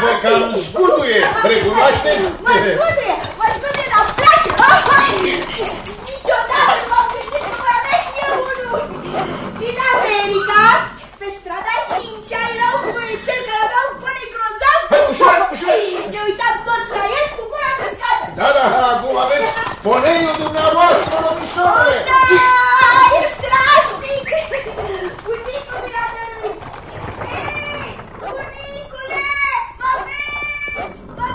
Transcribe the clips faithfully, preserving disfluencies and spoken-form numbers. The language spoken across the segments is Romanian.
Vă cam scutuie, recunoașteți? Mă scutuie, mă scutuie, dar place. Niciodată m-am gândit că voi avea și eu unul. Din America, pe strada cincea, era un băiețel care avea un pone grozav. Hai, ușor, ușor. Ne uitam toți la el cu gura căscată. Da, da, acum aveți poneiul dumneavoastră, domnișoare. Da, e strașnic. Bunicul din America. Hei, bunicule, mă vezi, mă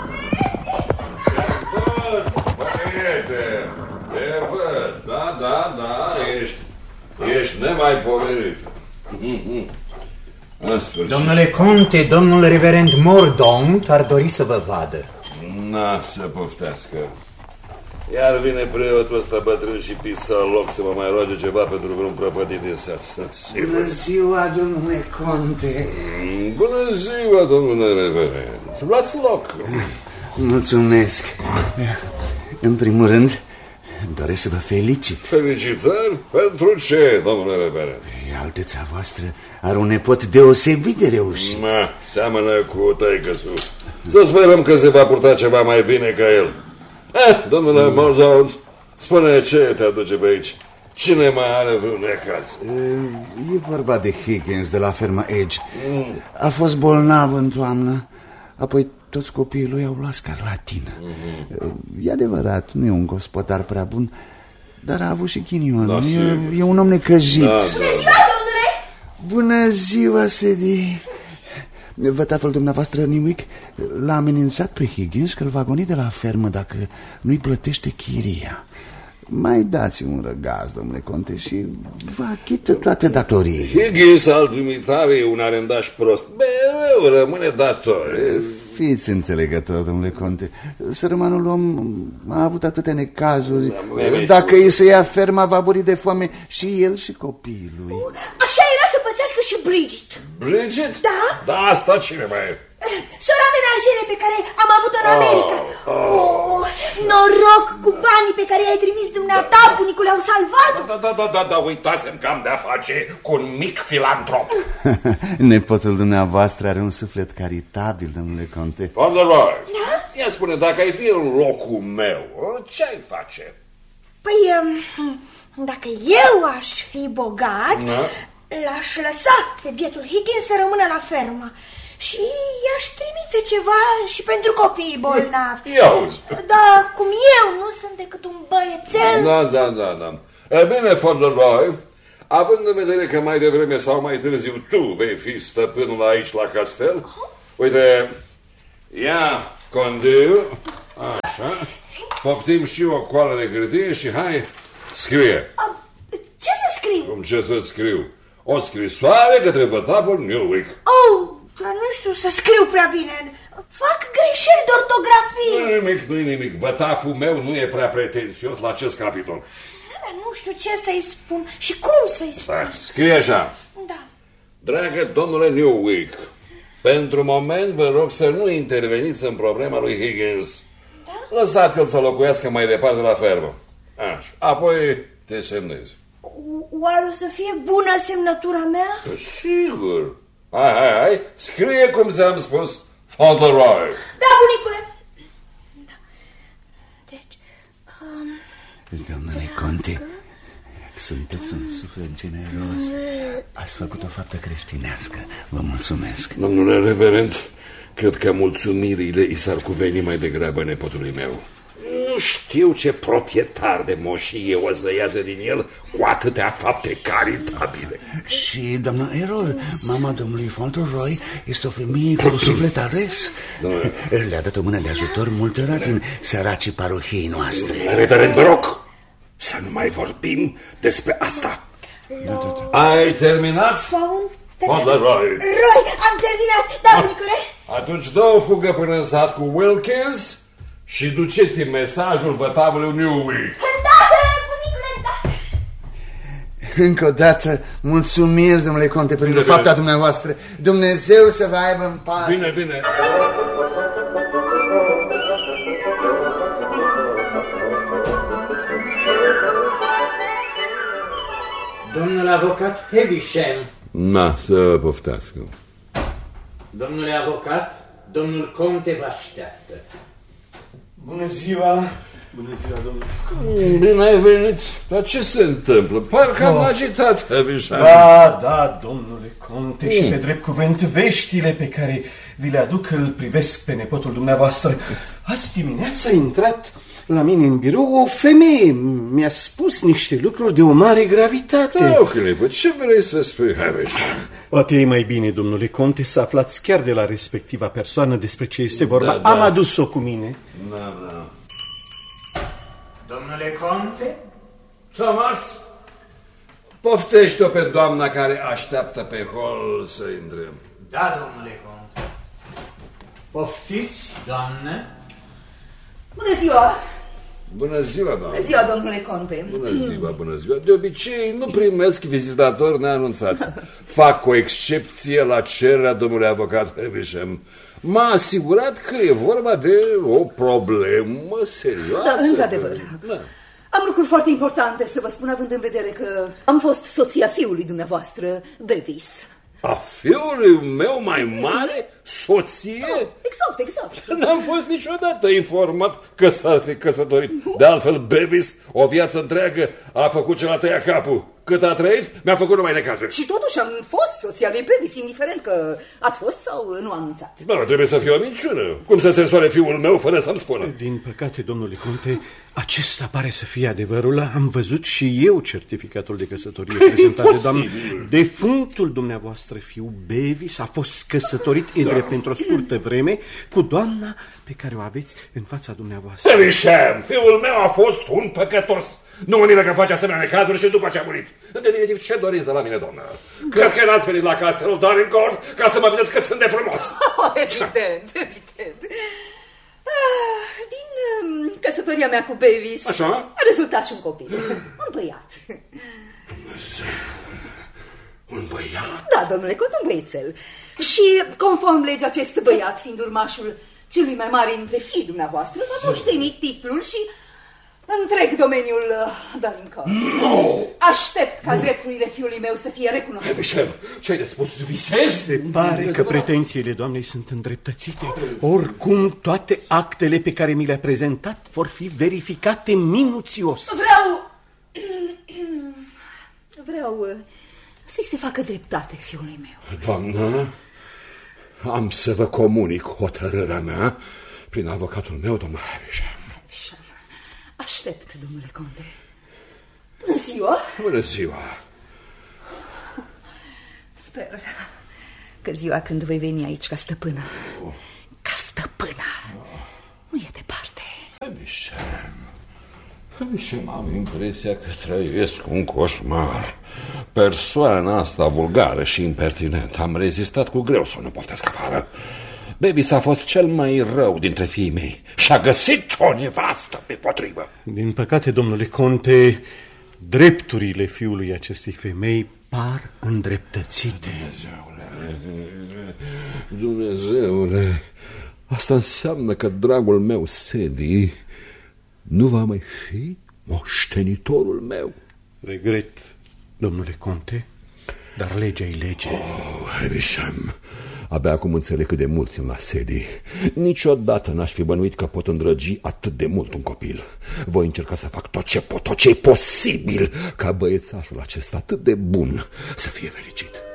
vezi. Te văd, da, da, da, ești, ești nemaipomenit. Domnule conte, domnul reverend Mordaunt ar dori să vă vadă. Na, să poftească. Iar vine preotul ăsta bătrân și pisaloc să mă mai roage ceva pentru vreun prăpădit din sat. Bună ziua, domnule conte. Bună ziua, domnule reverend. Luați loc. Mulțumesc. În primul rând, doresc să vă felicit. Felicitări? Pentru ce, domnule reverend? Alteța voastră are un nepot deosebit de reușit. Ma, seamănă cu tăică-su. Să sperăm că se va purta ceva mai bine ca el. Eh, domnule mm. Mordaunt, spune ce te aduce pe aici. Cine mai are vreun necaz? E, e vorba de Higgins de la ferma Edge. Mm. A fost bolnav în toamnă, apoi toți copiii lui au luat scarlatină. Mm-hmm. E adevărat, nu e un gospodar prea bun, dar a avut și ghinion. Da, e, e un om necăjit. Da, da. Bună ziua, domnule! Bună ziua, Sadie. Vătaful dumneavoastră, Newick, l-a amenințat pe Higgins că îl va goni de la fermă dacă nu-i plătește chiria. Mai dați un răgaz, domnule conte, și vă achită toate datoriile. Higgins al dumitare e un arendaș prost. Mereu rămâne dator. Fiți înțelegător, domnule conte. Sărmanul om a avut atâtea necazuri. Da, dacă îi se ia ferma, va muri de foame și el și copiii lui. Așa era să pățească și Bridget. Bridget? Da. Da, asta cine mai e? Sora menajere pe care am avut-o în America. Oh, oh. Noroc cu banii pe care i-ai trimis dumneata, bunicul le-au salvat. Da, da, da, da, da, uitasem că am de-a face cu un mic filantrop. Nepotul dumneavoastră are un suflet caritabil, domnule conte. Fauntleroy, da? Ia spune, dacă ai fi în locul meu, ce-ai face? Păi, dacă eu aș fi bogat, l-aș lăsa pe bietul Higgins să rămână la fermă. Și i-aș trimite ceva și pentru copiii bolnavi. Ia-uzi. Dar cum eu nu sunt decât un băiețel... Da, da, da, da. E bine, Fauntleroy, având în vedere că mai devreme sau mai târziu tu vei fi stăpânul aici la castel, uh-huh. Uite, ia condiu, așa, poftim și o coală de hârtie și hai, scrie. Uh, ce să scriu? Cum ce să scriu? O scrisoare către vătaful Newick. Oh! Dar nu știu să scriu prea bine. Fac greșeli de ortografie. Nu-i nimic, nu-i nimic. Vătaful meu nu e prea pretențios la acest capitol. Da, dar nu știu ce să-i spun și cum să-i spun. Da, scrie așa. Da. Dragă domnule Newick, pentru moment vă rog să nu interveniți în problema lui Higgins. Da? Lăsați-l să locuiască mai departe la fermă. Așa. Apoi te semnezi. Oare o să fie bună semnătura mea? Sigur. Hai, hai, hai, scrie cum ți-am spus, Fauntleroy. Da, bunicule. Da. Deci, um, domnule conte, sunteți un suflet generos. Ați făcut o faptă creștinească. Vă mulțumesc. Domnule reverend, cred că mulțumirile i s-ar cuveni mai degrabă nepotului meu. Nu știu ce proprietar de moșie o să iasă din el cu atâtea fapte caritabile. Și doamna Errol, mama domnului Fauntleroy, este o femeie cu suflet ales. Le-a dat o mână de ajutor multora din săracii parohiei noastre. Reverend, vă rog să nu mai vorbim despre asta. Ai terminat? Fauntleroy. Roy, am terminat, da, bunicule. Atunci dă o fugă până în sat cu Wilkins și duceți-mi mesajul vătavului Newick. Da, bunicule, da. Încă o dată, mulțumiri, domnule conte, pentru bine, fapta bine. dumneavoastră. Dumnezeu să vă aibă în pace. Bine, bine. Domnul avocat Heavisham. Na, să poftească. Domnule avocat, Domnul conte vă așteaptă. Bună ziua! Bună ziua, domnule. Bine ai venit. Dar ce se întâmplă? Parcă am agitat, Havisham. Da, da, domnule conte, mm. și pe drept cuvânt, veștile pe care vi le aduc îl privesc pe nepotul dumneavoastră. Azi dimineața a intrat la mine în birou o femeie. Mi-a spus niște lucruri de o mare gravitate. Da, o clipă. Ce vrei să spui, Havisham? Poate e mai bine, domnule conte, să aflați chiar de la respectiva persoană despre ce este vorba. Da, da. Am adus-o cu mine. Da, da. Domnule conte? Thomas, poftește-o pe doamna care așteaptă pe hol să intre. Da, domnule conte. Poftiți, doamnă. Bună ziua! Bună ziua, doamnă. Bună ziua, domnule conte. Bună ziua, bună ziua. De obicei nu primesc vizitatori neanunțați. Fac o excepție la cererea domnului avocat Havisham. M-a asigurat că e vorba de o problemă serioasă. Da, într-adevăr. Da. Am lucruri foarte importante să vă spun, având în vedere că am fost soția fiului dumneavoastră, Bevis. A fiului meu mai mare? Soție? Da, exact, exact. N-am fost niciodată informat că s-ar fi căsătorit. De altfel, Bevis, o viață întreagă, a făcut ce l-a tăiat capul. Cât a trăit, mi-a făcut numai necazuri. Și totuși am fost soția lui Bevis, indiferent că ați fost sau nu anunțat. Da, trebuie să fie o minciună. Cum să se însoare fiul meu fără să-mi spună? Din păcate, domnule conte, acesta pare să fie adevărul. Am văzut și eu certificatul de căsătorie prezentat de doamnă. Defunctul dumneavoastră, fiul Bevis, a fost căsătorit da. Drept pentru o scurtă vreme cu doamna pe care o aveți în fața dumneavoastră. Havisham, fiul meu a fost un păcătos. Nu mă miră că face asemenea necazuri și după ce a murit. În definitiv, ce doriți de la mine, doamnă? Cred că n-ați venit la castelul Dorincourt ca să mă vedeți cât sunt de frumos. Oh, evident, evident. Ah, din um, căsătoria mea cu Bevis Așa? a rezultat și un copil, un băiat. Un băiat? Da, domnule Cot, un băiețel. Și conform legii, acest băiat, fiind urmașul celui mai mare dintre fiii dumneavoastră, va moșteni titlul și întreg domeniul uh, Dorincourt. No! Aștept ca no. drepturile fiului meu să fie recunoscute. Havisham, ce-ai de spus? Visezi? Se pare că pretențiile doamnei sunt îndreptățite. Oricum, toate actele pe care mi le-a prezentat vor fi verificate minuțios. Vreau... Vreau uh, să-i se facă dreptate fiului meu. Doamnă, am să vă comunic hotărârea mea prin avocatul meu, domnul Havisham. Aștept, domnule conte. Bună ziua! Bună ziua! Sper că ziua când voi veni aici ca stăpână, ca stăpână, nu e departe. Havisham, Havisham, am impresia că trăiesc un coșmar. Persoana asta vulgară și impertinentă am rezistat cu greu să nu poftesc afară. Bevis a fost cel mai rău dintre fiii mei și a găsit o nevastă pe potrivă. Din păcate, domnule conte, drepturile fiului acestei femei par îndreptățite. Dumnezeule, Dumnezeule, asta înseamnă că dragul meu, Sedi, nu va mai fi moștenitorul meu. Regret, domnule conte, dar legea e lege. Oh, Havisham, abia acum înțeleg cât de mult țin la Sedi. Niciodată n-aș fi bănuit că pot îndrăgi atât de mult un copil. Voi încerca să fac tot ce pot, tot ce e posibil ca băiețașul acesta atât de bun să fie fericit.